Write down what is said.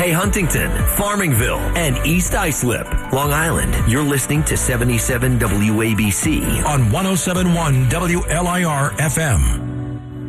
Hey, Huntington, Farmingville, and East Islip, Long Island. You're listening to 77 WABC on 107.1 WLIR FM.